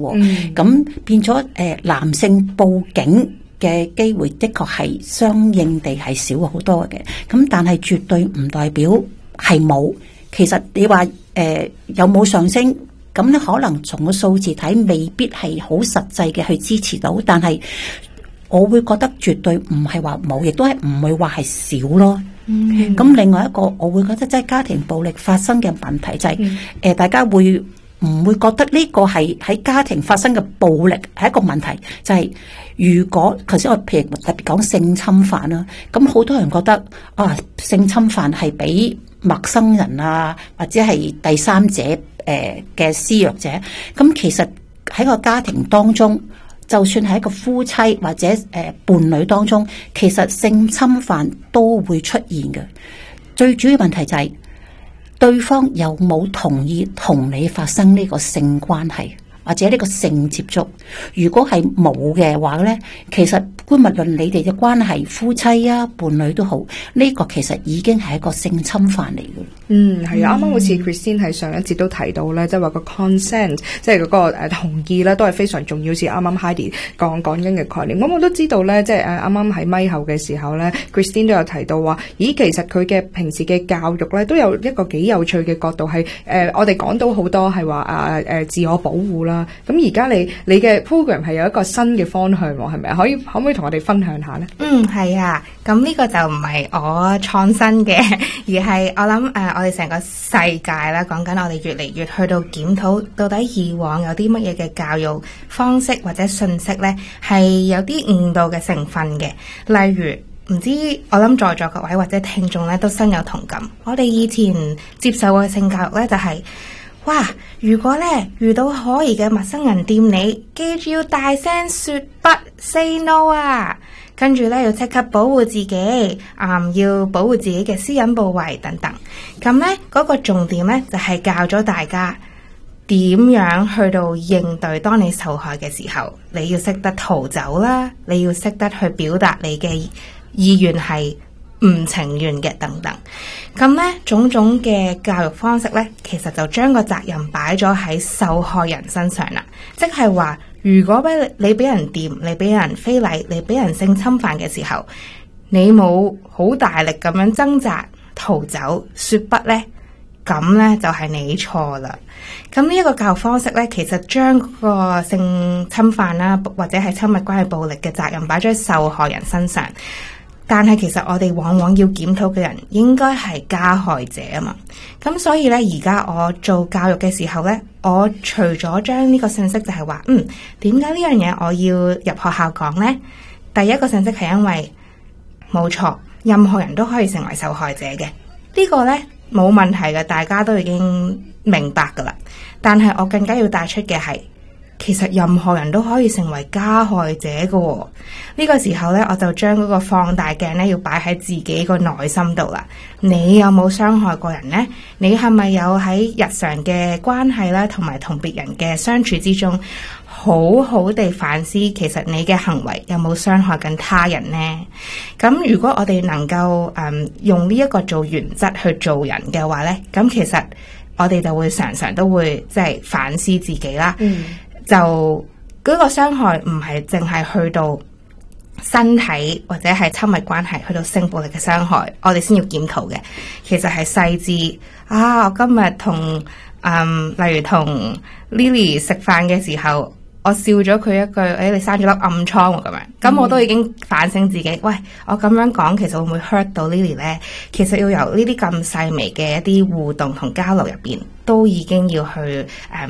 咁變咗男性報警嘅機會的確係相應地係少好多嘅，咁但係絕對唔代表係冇。其實你話有冇上升，咁咧可能從個數字睇未必係好實際嘅去支持到，但係我會覺得絕對唔係話冇，亦都係唔會話係少咯。咁另外一個我會覺得即係家庭暴力發生嘅問題就係大家會唔會覺得呢個係喺家庭發生嘅暴力係一個問題？就係如果頭先我譬如特別講性侵犯啦，咁好多人覺得性侵犯係俾陌生人啊，或者係第三者嘅施虐者。咁其實喺個家庭當中，就算係一個夫妻或者伴侶當中，其實性侵犯都會出現嘅。最主要問題就係對方有冇同意同你發生呢個性關係或者呢個性接觸。如果係冇嘅話呢，其實姑勿論你哋嘅關係，夫妻啊伴侶都好，呢個其實已經係一個性侵犯嚟嘅。 係啊，啱啱好似 Christine 喺上一節都提到咧，即係話個 consent， 即係嗰個同意咧，都係非常重要。似啱啱 Heidi 講緊嘅概念。咁我都知道咧，即係啱啱喺咪後嘅時候咧 ，Christine 都有提到話，咦，其實佢嘅平時嘅教育咧，都有一個幾有趣嘅角度係我哋講到好多係話自我保護啦。咁而家你嘅 program 係有一個新嘅方向喎，係咪啊？可唔可以同我哋分享下咧？ 係啊。咁呢個就唔係我創新嘅，而係我諗我哋成個世界啦，講緊我哋越嚟越去到檢討，到底以往有啲乜嘢嘅教育方式或者信息呢，係有啲誤導嘅成分嘅。例如唔知我諗在座各位或者聽眾呢都深有同感。我哋以前接受嘅性教育呢，就係哇，如果呢遇到可疑嘅陌生人掂你，記住要大聲說不 ，say no 啊！跟住咧要即刻保護自己，要保護自己嘅私隱部位等等。咁咧嗰個重點咧就係教咗大家點樣去到應對，當你受害嘅時候，你要識得逃走啦，你要識得去表達你嘅意願係唔情願嘅等等。咁咧種種嘅教育方式咧，其實就將個責任擺咗喺受害人身上啦，即係話。如果你俾人掂，你俾人非禮，你俾人性侵犯嘅時候，你冇好大力咁樣掙扎逃走說不呢，咁呢就係你錯啦。咁呢一個教育方式呢，其實將個性侵犯啦，或者係親密關係暴力嘅責任擺咗喺受害人身上。但係其實我哋往往要檢討嘅人應該係加害者啊嘛，咁所以呢，而家我做教育嘅時候呢，我除咗將呢個信息就係話，點解呢樣嘢我要入學校講呢？第一個信息係因為冇錯，任何人都可以成為受害者嘅，呢個呢冇問題嘅，大家都已經明白噶啦。但係我更加要帶出嘅係，其實任何人都可以成為加害者嘅喎。呢個時候呢，我就將嗰個放大鏡呢要擺喺自己個內心度啦。你有冇傷害過人呢？你係咪有喺日常嘅關係啦，同埋同別人嘅相處之中，好好地反思，其實你嘅行為有冇傷害緊他人呢？咁如果我哋能夠用呢一個做原則去做人嘅話呢，咁其實我哋就會常常都會即係反思自己啦。就嗰個傷害唔係淨係去到身體或者係親密關係，去到性暴力嘅傷害，我哋先要檢討嘅。其實係細緻啊！我今日同例如同 Lily 食飯嘅時候，我笑咗佢一句，你生咗粒暗瘡喎咁樣。咁我都已經反省自己，喂，我咁樣講其實會唔會 hurt 到 Lily 呢？其實要由呢啲咁細微嘅一啲互動同交流入邊，都已經要去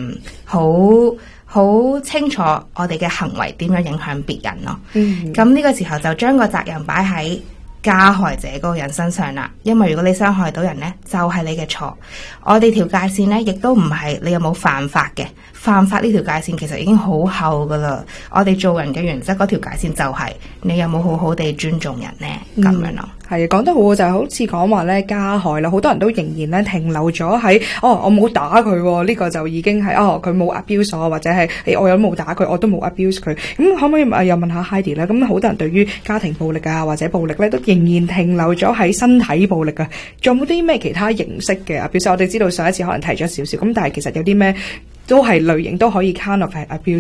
好清楚我哋嘅行為點樣影響別人咯。咁呢個時候就將個責任擺喺加害者嗰個人身上啦。因為如果你傷害到人呢，就係你嘅錯。我哋條界線呢，亦都唔係你有冇犯法嘅。犯法呢條界線其實已經好厚噶啦。我哋做人嘅原則嗰條界線就係你有冇好好地尊重人呢？咁樣咯。 係講得好，就係好似講話咧加害啦，好多人都仍然咧停留咗喺我冇打佢，呢個就已經係佢冇 abuse 我，或者係我有冇打佢，我都冇 abuse 佢。咁可唔可以又問下 Heidi 咧？咁好多人對於家庭暴力啊或者暴力咧，都仍然停留咗喺身體暴力啊，仲有冇啲咩其他形式嘅 abuse？我哋知道上一次可能提咗少少，咁但係其實有啲咩都係類型都可以 kind of 係 abuse。